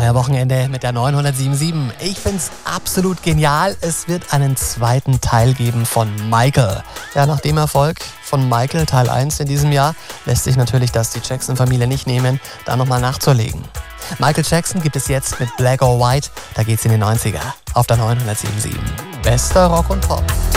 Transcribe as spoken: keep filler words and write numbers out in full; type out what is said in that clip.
Euer Wochenende mit der neunhundertsiebenundsiebzig. Ich find's absolut genial. Es wird einen zweiten Teil geben von Michael. Ja, nach dem Erfolg von Michael Teil eins in diesem Jahr lässt sich natürlich das die Jackson-Familie nicht nehmen, da nochmal nachzulegen. Michael Jackson gibt es jetzt mit Black or White. Da geht's in die neunziger auf der neunhundertsiebenundsiebzig. Bester Rock und Pop.